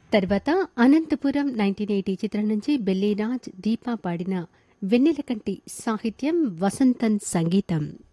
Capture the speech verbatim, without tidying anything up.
తర్వాత Anantapuram nineteen eighty చిత్రం నుంచి బెల్లీరాజ్, దీపా పాడిన వెన్నెలకంటి సాహిత్యం, వసంతన్ సంగీతం.